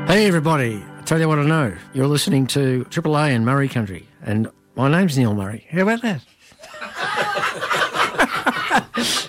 Hey everybody, I tell you what I know. You're listening to Triple A in Murray Country, and my name's Neil Murray. How about that?